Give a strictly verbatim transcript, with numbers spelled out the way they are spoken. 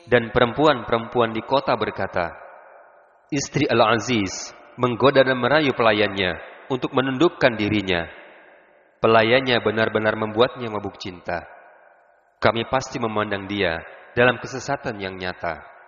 Dan perempuan-perempuan di kota berkata, istri Al-Aziz menggoda dan merayu pelayannya untuk menundukkan dirinya. Pelayannya benar-benar membuatnya mabuk cinta. Kami pasti memandang dia dalam kesesatan yang nyata.